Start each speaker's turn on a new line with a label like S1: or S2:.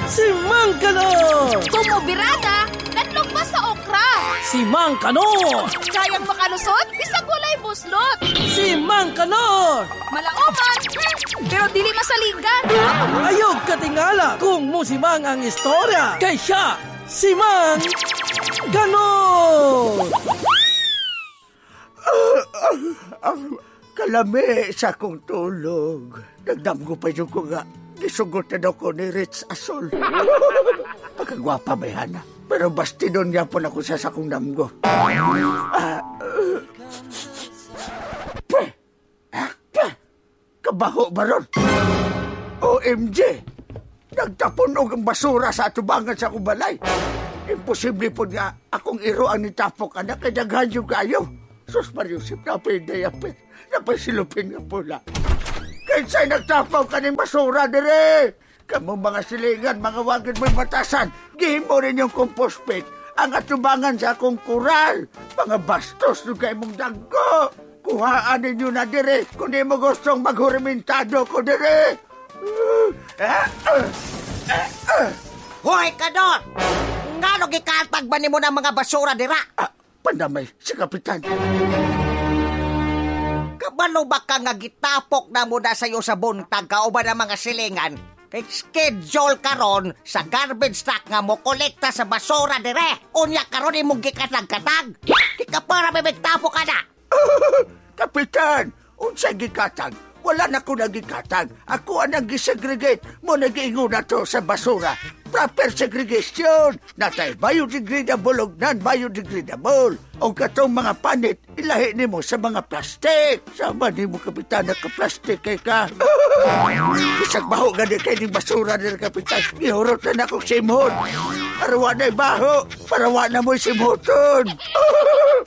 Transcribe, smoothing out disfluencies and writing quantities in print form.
S1: Si Mang Kanor!
S2: Tumubirada, nanlong pa sa okra.
S1: Si Mang Kanor!
S2: Kayang makalusot, bisag walay buslot.
S1: Si Mang Kanor!
S2: Malaoman, pero dili masalingan.
S1: Ayog katingala kung musimang ang istorya. Kay siya, si Mang Kanor!
S3: Kalami sa kong tulog. Nagdamgo pa yung ko nga. Gisugot na ako ni Rich Asol. Pagkagwapa may hana. Pero bastidon niya po na ko sa sakong damgo. Kabaho ba ron? OMG! Nagtapon og ang basura sa atubangan sa akong balay. Imposible po nga akong iro ang nitapok anak kay daghan yung kayo. Sus Mariusip, napay dayapin. Napay silupin nga pula. Kaysa nagtapaw ka ng basura dire. Kamu mga silingan, mga wagid mo'y batasan. Gihimo rin yung compost pit. Ang atubangan sa akong kural. Mga bastos nung kayo mong danggo. Kuhaan ninyo na dire. Kung di mo gustong maghurimentado ko dire.
S4: Hoy, Kanor! Nga no gikatag ba ni mo ng mga basura dira?
S3: Pandamay, si Kapitan.
S4: Kabalo ba ka nga gitapok na mo na sa'yo sa buntag kauban ng mga silingan? Kay schedule karon sa garbage truck nga mo kolekta sa basura dire. Unya karon imong gikatag-katag. Di ka para may magtapok ka na.
S3: Kapitan, unsay gikatag? Wala na ko nagikatag. Ako ang nag-segregate. Mo nag-iingo na to sa basura. Proper segregation. Natay biodegradable o non-biodegradable. O katong mga panit, ilahi ni mo sa mga plastic. Sama ni mo, Kapitan, nagka-plastic kay ka. Isang baho gani kay ning basura ni Kapitan. Ihurot na akong simhot. Parawa na'y baho. Parawa na mo'y simhoton.